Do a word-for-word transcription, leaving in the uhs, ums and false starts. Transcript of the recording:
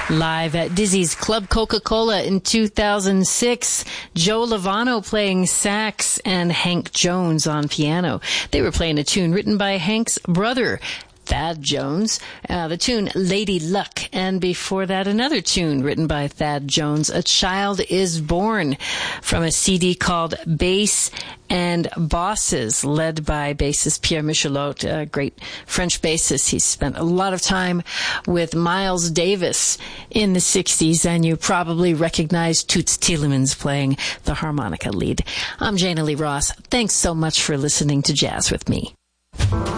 Live at Dizzy's Club Coca-Cola in two thousand six, Joe Lovano playing sax and Hank Jones on piano. They were playing a tune written by Hank's brother, Thad Jones, uh, the tune Lady Luck, and before that another tune written by Thad Jones, A Child is Born, from a C D called Bass and Bosses, led by bassist Pierre Michelot, a great French bassist. He spent a lot of time with Miles Davis in the sixties, and you probably recognize Toots Thielemans playing the harmonica lead. I'm Jana Lee Ross. Thanks so much for listening to Jazz with Me.